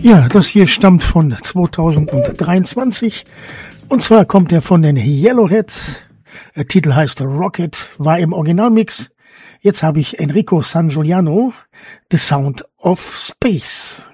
Ja, das hier stammt von 2023 und zwar kommt er von den Yellowheads. Der Titel heißt Rocket, war im Originalmix. Jetzt habe ich Enrico San Giuliano, The Sound of Space.